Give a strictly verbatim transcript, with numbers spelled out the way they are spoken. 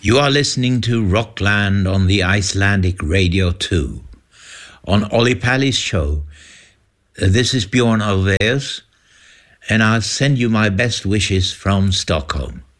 You are listening to Rockland on the Icelandic Radio two. On Olli Palli's show, this is Bjorn Ulvaeus, and I'll send you my best wishes from Stockholm.